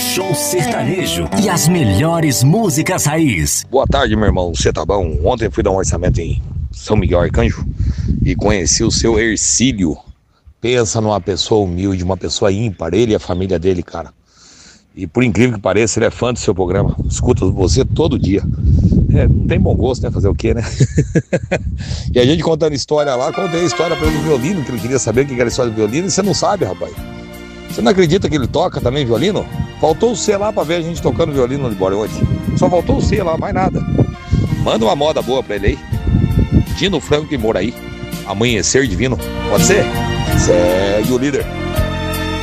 show sertanejo e as melhores músicas raiz. Boa tarde, meu irmão. Você tá bom? Ontem eu fui dar um orçamento em São Miguel Arcanjo e conheci o seu Ercílio. Pensa numa pessoa humilde, uma pessoa ímpar, ele e a família dele, cara. E por incrível que pareça, ele é fã do seu programa. Escuta você todo dia. Não tem bom gosto, né? Fazer o quê, né? E a gente contando história lá, contei a história pra ele do violino, que ele queria saber o que era a história do violino, e você não sabe, rapaz. Você não acredita que ele toca também violino? Faltou o C lá pra ver a gente tocando violino no Libório hoje. Só faltou o C lá, mais nada. Manda uma moda boa pra ele aí. Dino Franco e Moraí. Amanhecer Divino. Pode ser? Segue o líder.